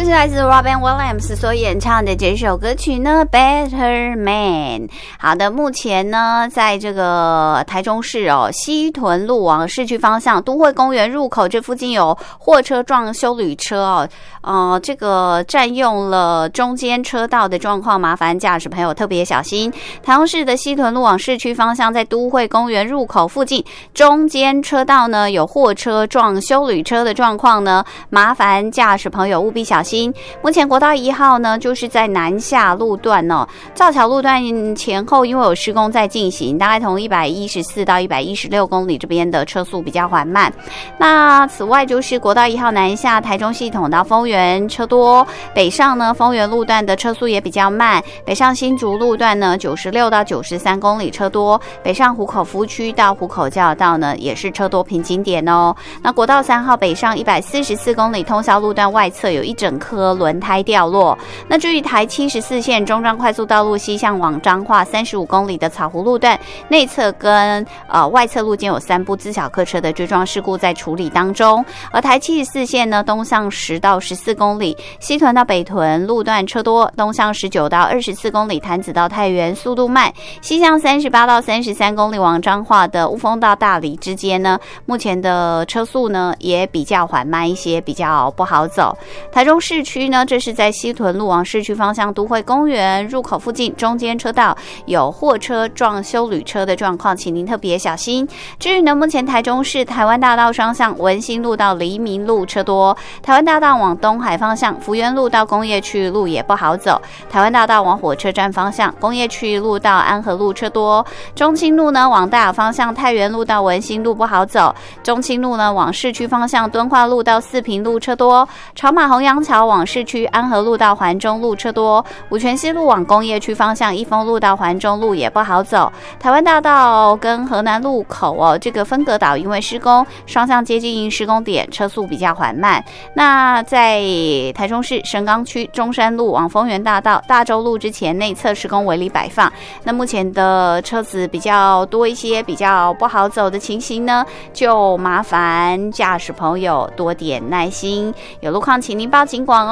是来自 Robin Williams 所演唱的这首歌曲呢 Better Man。 好的，目前呢在这个台中市西屯路往市区方向都会公园入口这附近有货车撞休旅车这个占用了中间车道的状况，麻烦驾驶朋友特别小心。台中市的西屯路往市区方向在都会公园入口附近中间车道呢有货车撞休旅车的状况呢，麻烦驾驶朋友务必小心。目前国道1号呢，就是在南下路段造桥路段前后因为有施工在进行，大概从114到116公里这边的车速比较缓慢。那此外就是国道1号南下台中系统到丰原车多，北上呢丰原路段的车速也比较慢，北上新竹路段呢96到93公里车多，北上湖口服务区到湖口交流道呢也是车多瓶颈点哦。那国道3号北上144公里通霄路段外侧有一整颗轮胎掉落。那至于台74线中彰快速道路西向往彰化35公里的草湖路段内侧跟外侧路间有3部自小客车的追撞事故在处理当中。而台74线呢东向10到14公里西屯到北屯路段车多，东向19到24公里潭子到太原速度慢，西向38到33公里往彰化的雾峰到大里之间呢目前的车速呢也比较缓慢一些，比较不好走。台中市区呢，这是在西屯路往市区方向都会公园入口附近中间车道有货车撞休旅车的状况，请您特别小心。至于呢，目前台中市台湾大道双向文心路到黎明路车多，台湾大道往东海方向福源路到工业区路也不好走，台湾大道往火车站方向工业区路到安和路车多，中清路呢往大雅方向太原路到文心路不好走，中清路呢往市区方向敦化路到四平路车多，朝马虹扬桥往市区安和路到环中路车多，五权西路往工业区方向一丰路到环中路也不好走，台湾大道跟河南路口这个分隔岛因为施工双向接近施工点，车速比较缓慢。那在台中市神冈区中山路往丰原大道大洲路之前内侧施工围篱摆放，那目前的车子比较多一些，比较不好走的情形呢，就麻烦驾驶朋友多点耐心，有路况请您报警广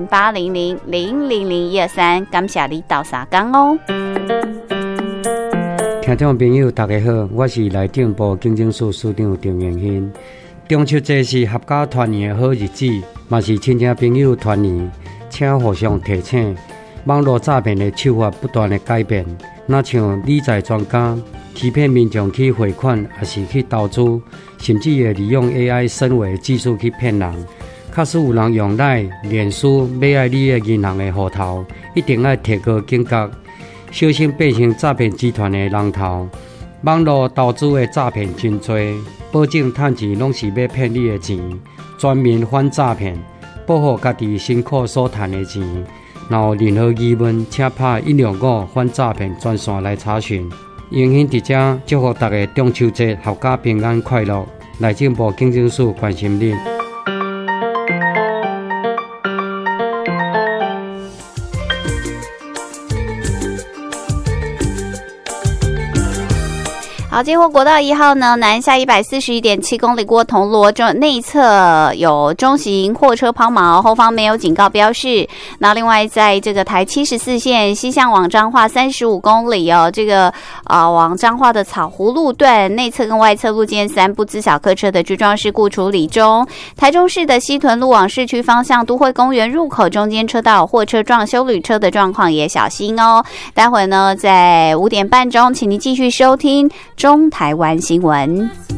0800000123，感谢你到三港哦。 听众朋友大家好，我是内政部警政署署长郑永兴。中秋节是合家团圆的好日子，也是亲戚朋友团圆，请互相提醒。网络诈骗的手法不断的改变，那像理财专家欺骗民众去汇款，也是去投资，甚至会利用 AI 深伪技术去骗人。假使有人用赖、脸书买爱你的银行的户头，一定要提高警觉，小心变成诈骗集团的龙头。网络投资的诈骗真多，保证赚钱拢是要骗你的钱，专门反诈骗，保护家己辛苦所赚的钱。若有任何疑问，请打165反诈骗专线来查询。永兴伫这祝福大家中秋节阖家平安快乐。内政部警政署关心您。 好，接获国道1号呢，南下141.7公里过铜锣内侧有中型货车抛锚，后方没有警告标示。那另外在这个台74线西向往彰化35公里这个往彰化的草湖路段内侧跟外侧路间3部自小客车的追撞事故处理中。台中市的西屯路往市区方向都会公园入口中间车道货车撞休旅车的状况也小心哦。待会呢在5点半钟，请您继续收听中台湾新闻。